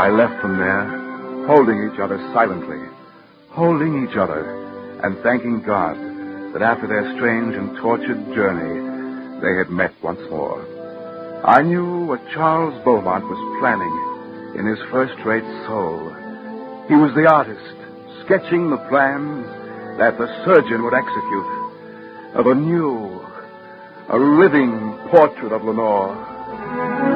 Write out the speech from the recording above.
I left them there, holding each other silently, holding each other, and thanking God that after their strange and tortured journey, they had met once more. I knew what Charles Beaumont was planning in his first-rate soul. He was the artist, sketching the plans that the surgeon would execute of a new, a living portrait of Lenore.